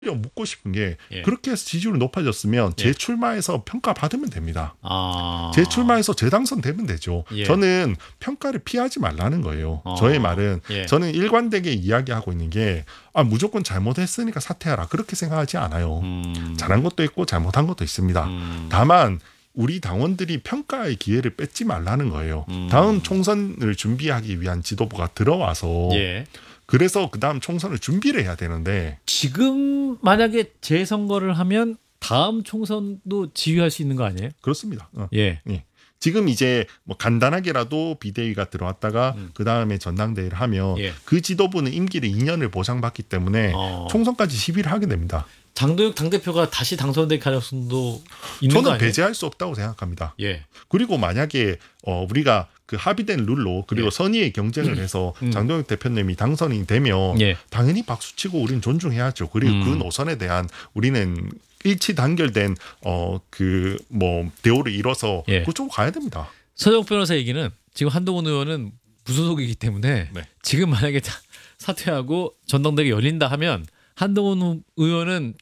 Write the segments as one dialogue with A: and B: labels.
A: 묻고 싶은 게
B: 예.
A: 그렇게 해서 지지율이 높아졌으면
B: 예.
A: 재출마해서 평가받으면 됩니다.
B: 아.
A: 재출마해서 재당선되면 되죠.
B: 예.
A: 저는 평가를 피하지 말라는 거예요. 저의 말은
B: 예.
A: 저는 일관되게 이야기하고 있는 게 무조건 잘못했으니까 사퇴하라 그렇게 생각하지 않아요. 잘한 것도 있고 잘못한 것도 있습니다. 다만 우리 당원들이 평가의 기회를 뺏지 말라는 거예요. 다음 총선을 준비하기 위한 지도부가 들어와서
B: 예.
A: 그래서 그 다음 총선을 준비를 해야 되는데
B: 지금 만약에 재선거를 하면 다음 총선도 지휘할 수 있는 거 아니에요?
A: 그렇습니다.
B: 예.
A: 예. 지금 이제 뭐 간단하게라도 비대위가 들어왔다가 그 다음에 전당대회를 하면
B: 예.
A: 그 지도부는 임기를 2년을 보장받기 때문에 총선까지 시비를 하게 됩니다.
B: 장도혁 당대표가 다시 당선될 가능성도 있는 거
A: 저는
B: 아니에요?
A: 배제할 수 없다고 생각합니다.
B: 예.
A: 그리고 만약에 우리가 그 합의된 룰로 그리고
B: 예.
A: 선의의 경쟁을 해서 장동혁 대표님이 당선이 되면
B: 예.
A: 당연히 박수치고 우리는 존중해야죠. 그리고 그 노선에 대한 우리는 일치 단결된 그 뭐 대우를 이뤄서
B: 예.
A: 그쪽으로 가야 됩니다.
B: 서정욱 변호사 얘기는 지금 한동훈 의원은 무소속이기 때문에
A: 네.
B: 지금 만약에 사퇴하고 전당대회가 열린다 하면 한동훈 의원은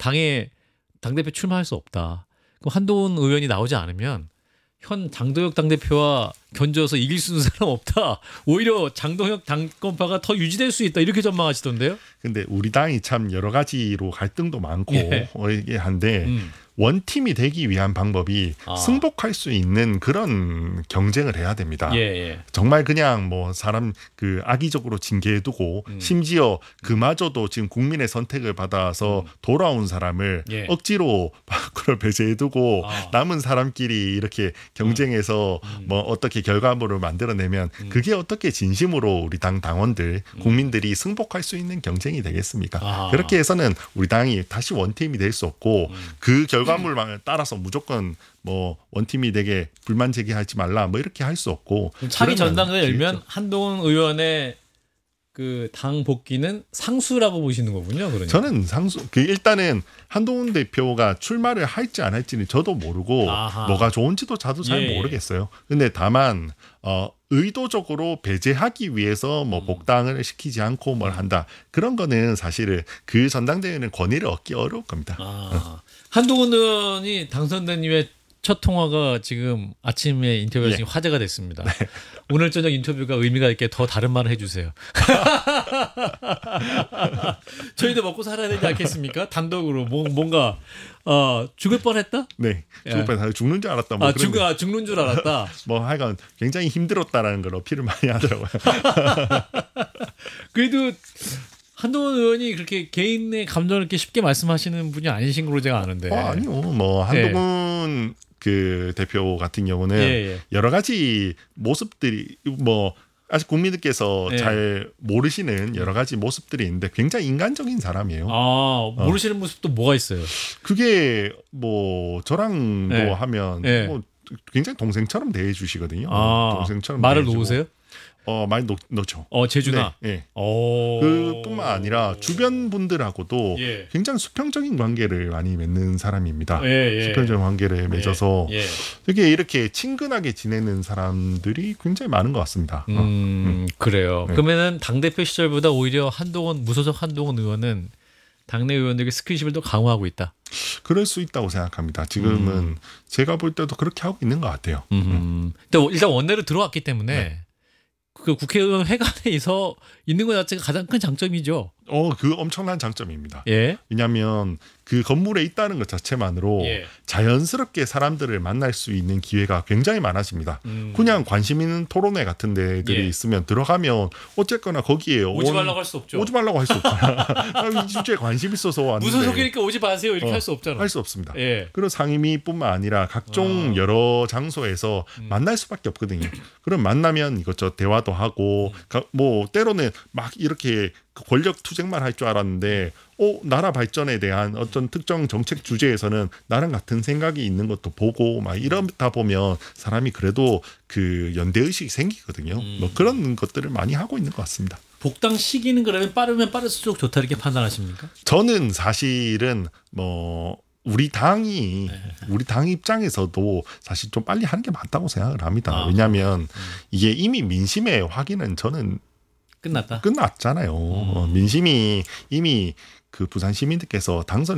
B: 당대표 출마할 수 없다. 그럼 한동훈 의원이 나오지 않으면 현 장도혁 당대표와 견져서 이길 수 있는 사람 없다. 오히려 장도혁 당권파가 더 유지될 수 있다. 이렇게 전망하시던데요.
A: 근데 우리 당이 참 여러 가지로 갈등도 많고
B: 예.
A: 한데 원팀이 되기 위한 방법이 승복할 수 있는 그런 경쟁을 해야 됩니다.
B: 예.
A: 정말 그냥 뭐 사람 그 악의적으로 징계해두고 심지어 그마저도 지금 국민의 선택을 받아서 돌아온 사람을
B: 예.
A: 억지로 밖으로 배제해두고 남은 사람끼리 이렇게 경쟁해서 뭐 어떻게 결과물을 만들어내면 그게 어떻게 진심으로 우리 당 당원들 국민들이 승복할 수 있는 경쟁이 되겠습니까? 그렇게 해서는 우리 당이 다시 원팀이 될 수 없고 그 결과물만 따라서 무조건 뭐 원팀이 되게 불만 제기하지 말라 뭐 이렇게 할 수 없고
B: 차기 전당대회 열면 한동훈 의원의 그 당 복귀는 상수라고 보시는 거군요. 그러니까.
A: 저는 상수 일단은 한동훈 대표가 출마를 할지 안 할지는 저도 모르고 뭐가 좋은지도 저도 잘 모르겠어요. 근데 다만 의도적으로 배제하기 위해서 뭐 복당을 시키지 않고 뭘 한다. 그런 거는 사실은 그 전당대회는 권위를 얻기 어려울 겁니다.
B: 한동훈 의원이 당선된 이후에 첫 통화가 지금 아침에 인터뷰에서 지금 화제가 됐습니다. 네. 오늘 저녁 인터뷰가 의미가 있게 더 다른 말을 해주세요. 저희도 먹고 살아야 되지 않겠습니까? 단독으로 뭔가 죽을 뻔했다?
A: 네, 죽을 뻔했다. 죽는 줄 알았다. 뭐
B: 죽는 줄 알았다.
A: 뭐 하여간 굉장히 힘들었다라는 걸 어필을 많이 하더라고요.
B: 그래도 한동훈 의원이 그렇게 개인의 감정을 이렇게 쉽게 말씀하시는 분이 아니신 걸로 제가 아는데.
A: 아니요. 뭐 한동훈 그 대표 같은 경우는 여러 가지 모습들이 뭐 아직 국민들께서 잘 모르시는 여러 가지 모습들이 있는데 굉장히 인간적인 사람이에요.
B: 모르시는 모습도 뭐가 있어요?
A: 그게 뭐 저랑도 하면 뭐 굉장히 동생처럼 대해주시거든요. 동생처럼
B: 말을 놓으세요?
A: 많이 놓죠.
B: 제주나.
A: 네. 그뿐만 아니라 주변 분들하고도 굉장히 수평적인 관계를 많이 맺는 사람입니다. 수평적인 관계를 맺어서 되게 이렇게 친근하게 지내는 사람들이 굉장히 많은 것 같습니다.
B: 그래요. 그러면은 당대표 시절보다 오히려 무소속 한동훈 의원은 당내 의원들에게 스킨십을 더 강화하고 있다.
A: 그럴 수 있다고 생각합니다. 지금은 제가 볼 때도 그렇게 하고 있는 것 같아요.
B: 근데 일단 원내로 들어왔기 때문에 그 국회의원 회관에서 있는 것 자체가 가장 큰 장점이죠.
A: 그 엄청난 장점입니다.
B: 예.
A: 왜냐하면 그 건물에 있다는 것 자체만으로 자연스럽게 사람들을 만날 수 있는 기회가 굉장히 많아집니다. 그냥 관심 있는 토론회 같은 데들이 있으면 들어가면 어쨌거나 거기에
B: 오지 말라고 할 수 없죠.
A: 오지 말라고 할 수 없잖아. 이 주제에 관심 있어서 왔는데
B: 무소속이니까 오지 마세요 이렇게 할 수 없잖아.
A: 할 수 없습니다. 그리고 상임위뿐만 아니라 각종 여러 장소에서 만날 수밖에 없거든요. 그럼 만나면 이것저것 대화도 하고 뭐 때로는 막 이렇게 권력 투쟁만 할 줄 알았는데 나라 발전에 대한 어떤 특정 정책 주제에서는 나랑 같은 생각이 있는 것도 보고 막 이러다 보면 사람이 그래도 그 연대의식이 생기거든요. 뭐 그런 것들을 많이 하고 있는 것 같습니다.
B: 복당 시기는 그러면 빠르면 빠를수록 좋다 이렇게 판단하십니까?
A: 저는 사실은 뭐 우리 당 입장에서도 사실 좀 빨리 하는 게 맞다고 생각을 합니다. 왜냐하면 이게 이미 민심의 확인은 저는
B: 끝났잖아요.
A: 민심이 이미 그 부산 시민들께서 당선